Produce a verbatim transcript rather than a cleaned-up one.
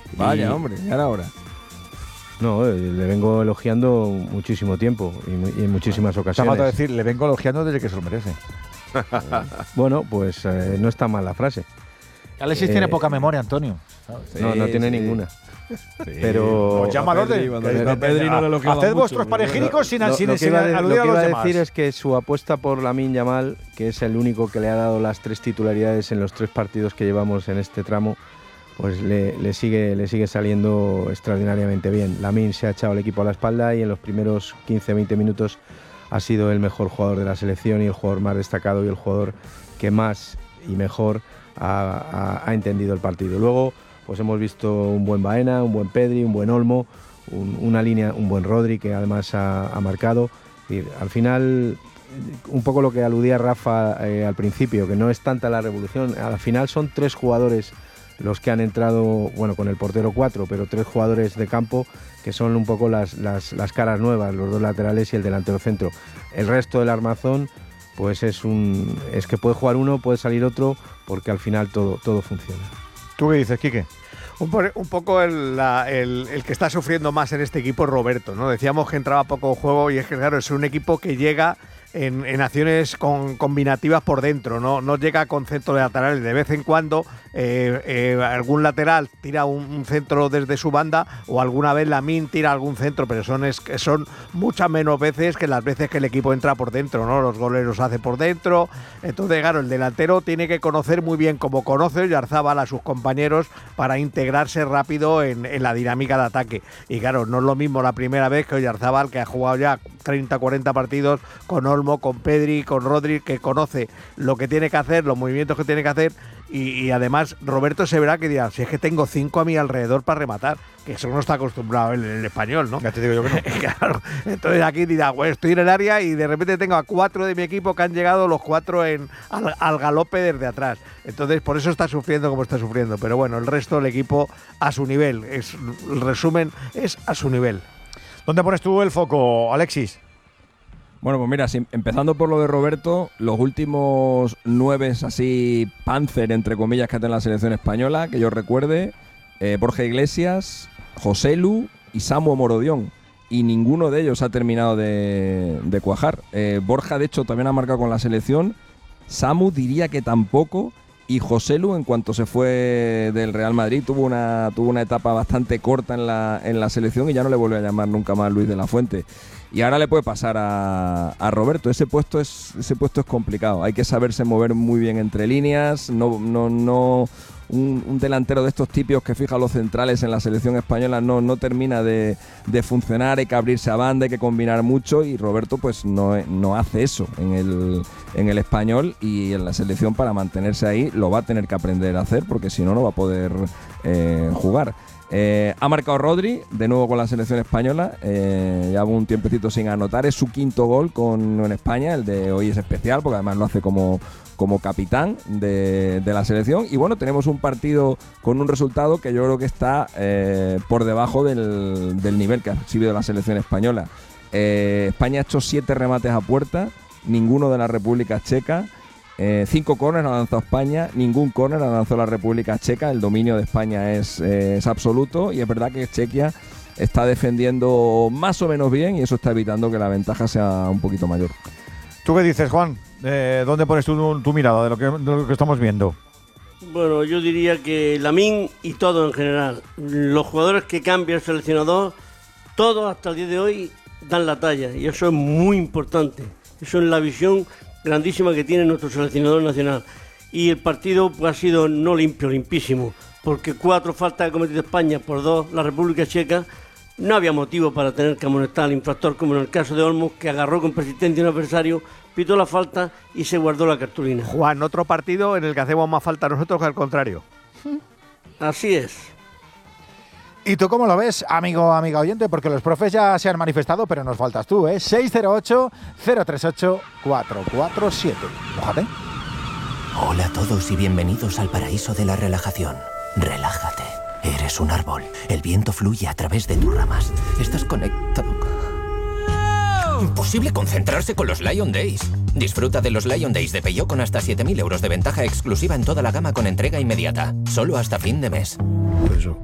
Vaya, y, hombre, ya era hora. No, le vengo elogiando muchísimo tiempo y, y en muchísimas ocasiones. Te falta decir, le vengo elogiando desde que se lo merece. Bueno, pues eh, no está mal la frase. Alexis eh, tiene poca memoria, Antonio. Sí, no, no tiene sí. ninguna. Sí. Pero os llama al orden. Haced vuestros panegíricos sin, sin, sin, sin aludir a los demás. Lo que iba a decir es que su apuesta por Lamine Yamal, que es el único que le ha dado las tres titularidades en los tres partidos que llevamos en este tramo, pues le, le, sigue, le sigue saliendo extraordinariamente bien. Lamine se ha echado el equipo a la espalda y en los primeros quince a veinte minutos ha sido el mejor jugador de la selección y el jugador más destacado y el jugador que más y mejor ha, ha, ha entendido el partido. Luego pues hemos visto un buen Baena, un buen Pedri, un buen Olmo, un, una línea, un buen Rodri que además ha, ha marcado. Y al final, un poco lo que aludía Rafa eh, al principio, que no es tanta la revolución, al final son tres jugadores los que han entrado, bueno, con el portero cuatro, pero tres jugadores de campo que son un poco las, las, las caras nuevas, los dos laterales y el delantero centro. El resto del armazón, pues es un es que puede jugar uno, puede salir otro, porque al final todo, todo funciona. ¿Tú qué dices, Quique? Un, po- un poco el, la, el, el que está sufriendo más en este equipo es Roberto, ¿no? Decíamos que entraba poco juego y es que, claro, es un equipo que llega en, en acciones con, combinativas por dentro, ¿no? No llega con centro de laterales. De vez en cuando eh, eh, algún lateral tira un, un centro desde su banda o alguna vez Lamine tira algún centro, pero son, es, son muchas menos veces que las veces que el equipo entra por dentro, ¿no? Los goles los hace por dentro. Entonces, claro, el delantero tiene que conocer muy bien, como conoce Oyarzábal, a sus compañeros para integrarse rápido en, en la dinámica de ataque. Y claro, no es lo mismo la primera vez que Oyarzábal, que ha jugado ya treinta, cuarenta partidos con Olmo, con Pedri, con Rodri, que conoce lo que tiene que hacer, los movimientos que tiene que hacer. Y, y además Roberto se verá que dirá, si es que tengo cinco a mi alrededor para rematar, que eso no está acostumbrado en el, el español, ¿no? Ya te digo yo que no. Claro. Entonces aquí dirá, bueno, estoy en el área y de repente tengo a cuatro de mi equipo que han llegado los cuatro en, al, al galope desde atrás. Entonces por eso está sufriendo como está sufriendo. Pero bueno, el resto del equipo a su nivel. Es, el resumen es a su nivel. ¿Dónde pones tú el foco, Alexis? Bueno, pues mira, si, empezando por lo de Roberto, los últimos nueve así Panzer, entre comillas, que ha tenido la selección española, que yo recuerde, eh, Borja Iglesias, Joselu y Samu Morodión. Y ninguno de ellos ha terminado de, de cuajar. Eh, Borja, de hecho, también ha marcado con la selección. Samu diría que tampoco. Y Joselu, en cuanto se fue del Real Madrid, tuvo una, tuvo una etapa bastante corta en la, en la selección y ya no le volvió a llamar nunca más Luis de la Fuente. Y ahora le puede pasar a, a Roberto. Ese puesto es ese puesto es complicado. Hay que saberse mover muy bien entre líneas. No, no, no un, un delantero de estos tipos que fija los centrales en la selección española no, no termina de, de funcionar. Hay que abrirse a banda, hay que combinar mucho. Y Roberto pues no, no hace eso en el, en el español, y en la selección, para mantenerse ahí, lo va a tener que aprender a hacer, porque si no, no va a poder eh, jugar. Eh, ha marcado Rodri, de nuevo con la selección española, eh, lleva un tiempecito sin anotar, es su quinto gol con, en España, el de hoy es especial porque además lo hace como, como capitán de, de la selección. Y bueno, tenemos un partido con un resultado que yo creo que está eh, por debajo del, del nivel que ha exhibido la selección española. eh, España ha hecho siete remates a puerta, ninguno de la República Checa. Eh, cinco córneres ha lanzado España, ningún córner ha lanzado la República Checa. El dominio de España es, eh, es absoluto, y es verdad que Chequia está defendiendo más o menos bien y eso está evitando que la ventaja sea un poquito mayor. ¿Tú qué dices, Juan? Eh, ¿Dónde pones tu, tu mirada de lo, que, de lo que estamos viendo? Bueno, yo diría que Lamine y todo en general. Los jugadores que cambia el seleccionador, todos hasta el día de hoy dan la talla, y eso es muy importante. Eso es la visión grandísima que tiene nuestro seleccionador nacional. Y el partido pues, ha sido no limpio, limpísimo, porque cuatro faltas ha cometido España por dos la República Checa. No había motivo para tener que amonestar al infractor, como en el caso de Olmos, que agarró con persistencia a un adversario, pitó la falta y se guardó la cartulina. Juan, otro partido en el que hacemos más falta nosotros que al contrario. Así es. ¿Y tú cómo lo ves, amigo, amiga oyente? Porque los profes ya se han manifestado, pero nos faltas tú, ¿eh? seis cero ocho, cero tres ocho, cuatro cuatro siete. Mójate. Hola a todos y bienvenidos al paraíso de la relajación. Relájate. Eres un árbol. El viento fluye a través de tus ramas. Estás conectado. Imposible concentrarse con los Lion Days. Disfruta de los Lion Days de Peugeot con hasta siete mil euros de ventaja exclusiva en toda la gama con entrega inmediata. Solo hasta fin de mes. Eso.